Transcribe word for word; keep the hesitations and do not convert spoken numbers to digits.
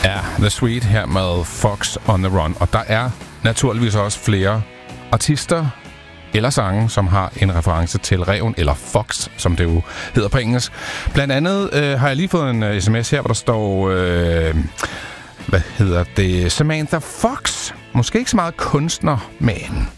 Ja, The Sweet her med Fox on the Run. Og der er naturligvis også flere artister eller sange, som har en reference til ræven, eller Fox, som det jo hedder på engelsk. Blandt andet øh, har jeg lige fået en uh, sms her, hvor der står, øh, hvad hedder det, Samantha Fox. Måske ikke så meget kunstner, men